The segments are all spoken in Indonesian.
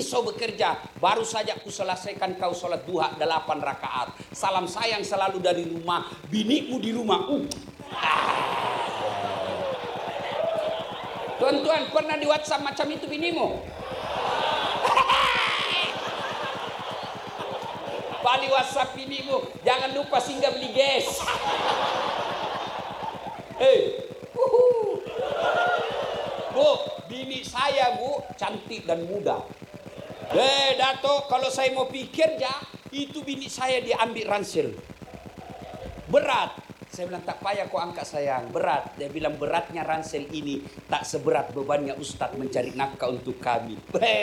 besok bekerja, baru saja ku selesaikan kau sholat duha 8 rakaat. Salam sayang selalu dari rumah, binimu di rumah. Tuan-tuan, pernah di WhatsApp macam itu binimu? Bali WhatsApp binimu, jangan lupa singgah beli gas. Bu, bini saya bu, cantik dan muda. Dato, kalau saya mau pikir ya, itu bini saya diambil ransel. Berat. Saya bilang tak payah kau angkat sayang, berat. Dia bilang beratnya ransel ini tak seberat bebannya Ustadz mencari nafkah untuk kami.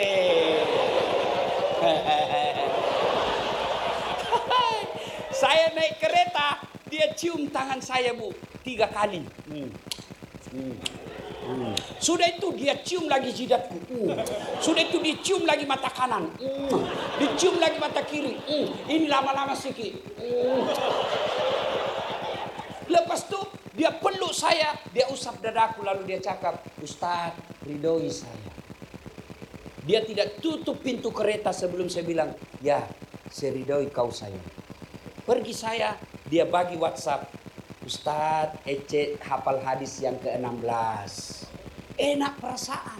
Saya naik kereta, dia cium tangan saya bu 3 kali. Sudah itu dia cium lagi jidatku. Sudah itu dia cium lagi mata kanan. Dicium lagi mata kiri. Ini lama-lama sedikit. Lepas itu dia peluk saya, dia usap dadaku lalu dia cakap, Ustadz ridhoi saya. Dia tidak tutup pintu kereta sebelum saya bilang, ya saya ridhoi kau sayang. Pergi saya, dia bagi WhatsApp, Ustadz Ece hafal hadis yang ke-16. Enak perasaan.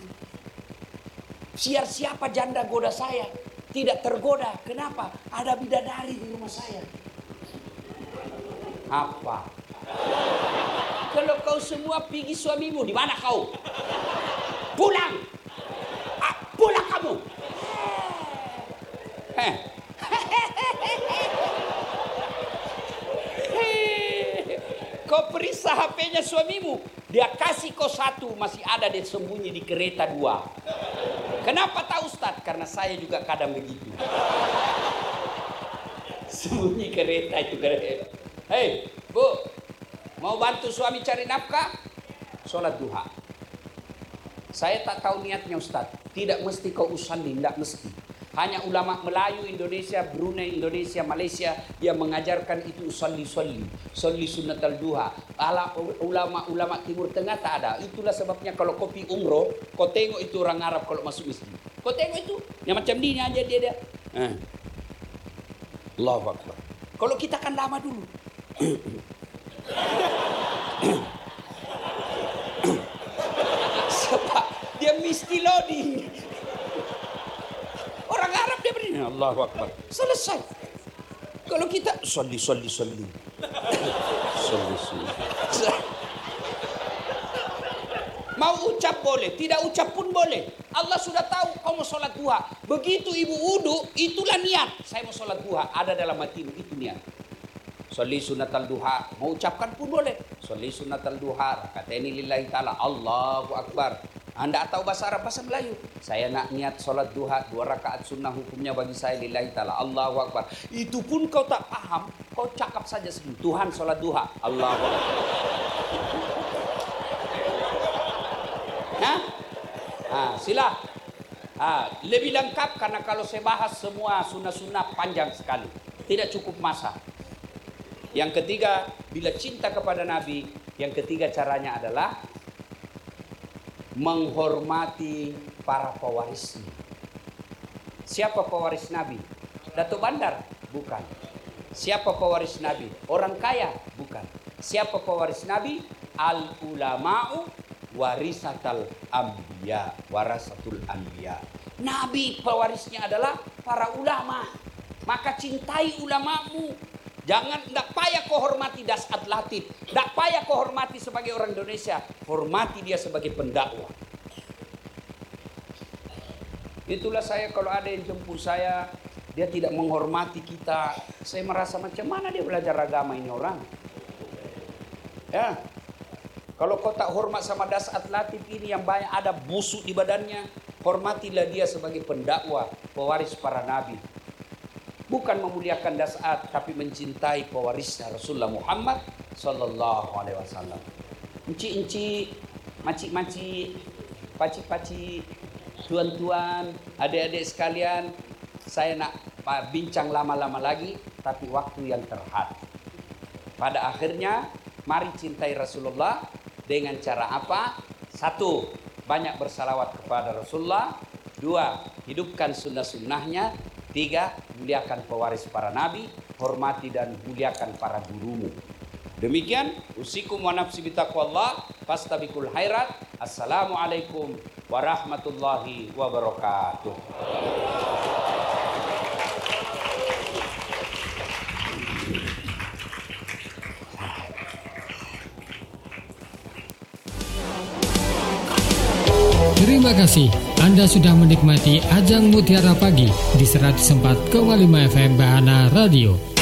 Siapa janda goda saya, tidak tergoda. Kenapa? Ada bidadari di rumah saya. Apa? Kalau kau semua pergi suamimu, di mana kau? Pulang! Pulang kamu! Kau periksa HP-nya suamimu, dia kasih kau 1, masih ada dia sembunyi di kereta 2. Kenapa tahu Ustadz? Karena saya juga kadang begitu. Sembunyi kereta itu kereta. Hei, Bu, mau bantu suami cari nafkah? Sholat duha. Saya tak tahu niatnya Ustadz. Tidak mesti kau usalli, tidak mesti. Hanya ulama Melayu Indonesia, Brunei Indonesia, Malaysia yang mengajarkan itu usalli sunnatal duha. Ulama Timur Tengah tak ada. Itulah sebabnya kalau kau pergi umroh, kau tengok itu orang Arab kalau masuk masjid. Kau tengok itu, yang macam ini aja dia. Allahu Akbar. Kalau kita kan lama dulu. Sebab dia mesti loading. Orang Arab dia berdiri, Allahu Akbar. Selesai. Kalau kita salli. Mau ucap boleh, tidak ucap pun boleh. Allah sudah tahu kau mau sholat duha. Begitu ibu wudu, itulah niat. Saya mau sholat duha, ada dalam hatimu, itu niat. Sholli sunnatal duha, mau ucapkan pun boleh. Sholli sunnatal duha, rakataini lillahi ta'ala, Allahu Akbar. Anda tahu bahasa Arab, bahasa Melayu. Saya nak niat sholat duha, 2 rakaat sunnah hukumnya bagi saya lillahi ta'ala, Allahu Akbar. Itu pun kau tak paham, kau cakap saja sendiri, Tuhan sholat duha, Allahu Akbar. Sila. Lebih lengkap karena kalau saya bahas semua sunnah-sunnah panjang sekali. Tidak cukup masa. Yang ketiga, bila cinta kepada Nabi, yang ketiga caranya adalah menghormati para pewarisnya. Siapa pewaris Nabi? Datuk Bandar? Bukan. Siapa pewaris Nabi? Orang kaya? Bukan. Siapa pewaris Nabi? Al-ulama'u warisatul anbiya. Nabi pewarisnya adalah para ulama. Maka cintai ulamamu. Jangan, tidak payah kau hormati Dasat Latif. Tidak payah kau hormati sebagai orang Indonesia. Hormati dia sebagai pendakwah. Itulah saya kalau ada yang jemput saya, dia tidak menghormati kita. Saya merasa macam mana dia belajar agama ini orang. Ya. Kalau kau tak hormat sama Dasat Latif ini yang banyak ada busuk di badannya, hormatilah dia sebagai pendakwah, pewaris para nabi. Bukan memuliakan Dasat, tapi mencintai pewarisnya Rasulullah Muhammad sallallahu alaihi wasallam. Enci-enci, macik-macik, pacik-pacik, tuan-tuan, adik-adik sekalian, saya nak bincang lama-lama lagi, tapi waktu yang terhad. Pada akhirnya, mari cintai Rasulullah dengan cara apa? 1, banyak bersalawat kepada Rasulullah. 2, 2, hidupkan sunnah-sunnahnya. 3, muliakan pewaris para nabi, hormati dan muliakan para gurumu. Demikian, usikum wa nafsi bitaqwallah, fastabiqul khairat. Assalamualaikum warahmatullahi wabarakatuh. Terima kasih Anda sudah menikmati Ajang Mutiara Pagi di 104,5 FM Bahana Radio.